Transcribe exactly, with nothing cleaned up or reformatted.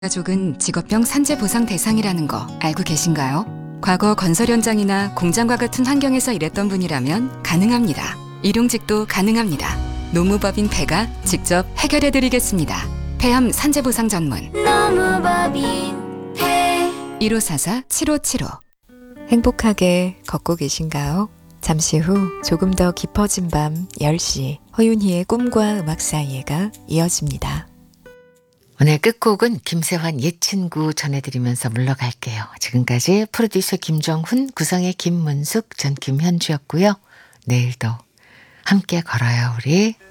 가족은 직업병 산재 보상 대상이라는 거 알고 계신가요? 과거 건설 현장이나 공장과 같은 환경에서 일했던 분이라면 가능합니다. 일용직도 가능합니다. 노무법인 폐가 직접 해결해 드리겠습니다. 폐암 산재 보상 전문 노무법인 폐 일오사사 칠오칠오. 행복하게 걷고 계신가요? 잠시 후 조금 더 깊어진 밤 열 시 허윤희의 꿈과 음악 사이에가 이어집니다. 오늘 끝곡은 김세환 옛 친구 전해드리면서 물러갈게요. 지금까지 프로듀서 김정훈, 구성의 김문숙, 전 김현주였고요. 내일도 함께 걸어요 우리.